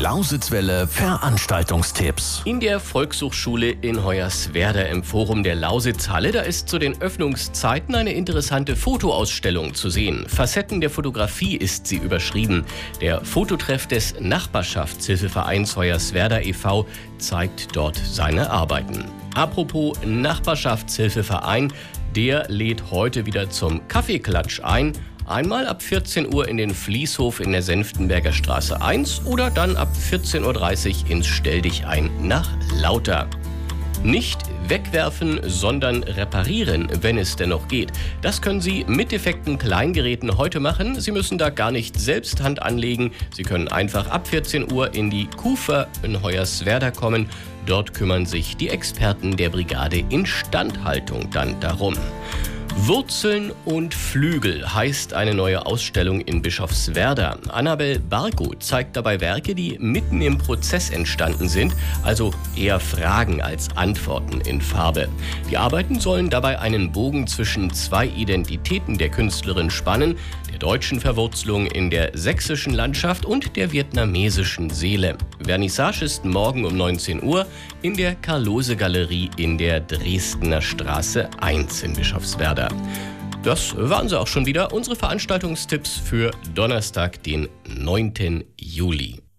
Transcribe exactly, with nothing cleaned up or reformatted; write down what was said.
Lausitzwelle Veranstaltungstipps. In der Volkshochschule in Hoyerswerda im Forum der Lausitzhalle, da ist zu den Öffnungszeiten eine interessante Fotoausstellung zu sehen. Facetten der Fotografie ist sie überschrieben. Der Fototreff des Nachbarschaftshilfevereins Hoyerswerda e V zeigt dort seine Arbeiten. Apropos Nachbarschaftshilfeverein, der lädt heute wieder zum Kaffeeklatsch ein. Einmal ab vierzehn Uhr in den Fließhof in der Senftenberger Straße eins oder dann ab vierzehn Uhr dreißig ins Stelldichein nach Lauter. Nicht wegwerfen, sondern reparieren, wenn es denn noch geht. Das können Sie mit defekten Kleingeräten heute machen. Sie müssen da gar nicht selbst Hand anlegen. Sie können einfach ab vierzehn Uhr in die Kufer in Hoyerswerda kommen. Dort kümmern sich die Experten der Brigade Instandhaltung dann darum. Wurzeln und Flügel heißt eine neue Ausstellung in Bischofswerda. Annabel Bargo zeigt dabei Werke, die mitten im Prozess entstanden sind, also eher Fragen als Antworten in Farbe. Die Arbeiten sollen dabei einen Bogen zwischen zwei Identitäten der Künstlerin spannen, der deutschen Verwurzelung in der sächsischen Landschaft und der vietnamesischen Seele. Vernissage ist morgen um neunzehn Uhr in der Karlose-Galerie in der Dresdner Straße eins in Bischofswerda. Das waren sie auch schon wieder, unsere Veranstaltungstipps für Donnerstag, den neunten Juli.